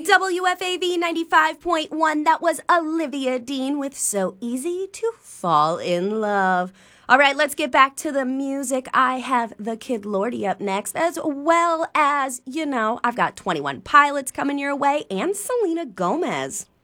WFAV 95.1. That was Olivia Dean with So Easy to Fall in Love. All right, let's get back to the music. I have the Kid Lordy up next, as well as, I've got 21 Pilots coming your way and Selena Gomez.